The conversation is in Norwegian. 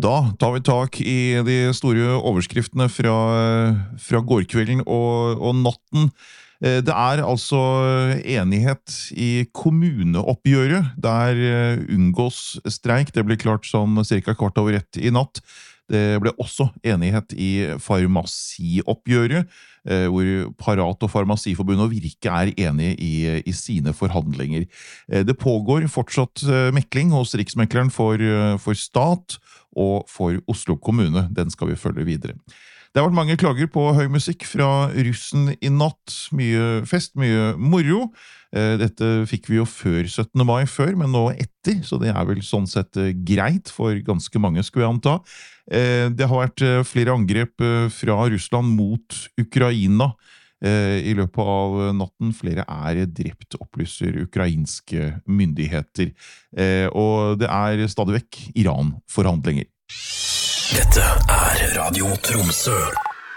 Da tar vi tak i de store overskriftene fra gårkvelden og natten. Det altså enighet i kommuneoppgjøret. Der unngås streik. Det ble klart sånn cirka 1:15 i natt. Det ble også enighet i farmasioppgjøret, hvor Parat og Farmasiforbundet og Virke enige i sine forhandlinger. Det pågår fortsatt mekling hos Riksmekleren for stat og for Oslo kommune. Den skal vi følge videre. Det har vært mange klager på høy musikk fra russen i natt. Mye fest, mye moro. Dette fikk vi jo før 17. mai før, men nå etter, så det vel sånn sett greit for ganske mange, skulle jeg anta. Det har vært flere angrep fra Russland mot Ukraina i løpet av natten. Flere drept, opplyser ukrainske myndigheter. Og det stadig vekk Iran-forhandlinger. Dette Radio Tromsø.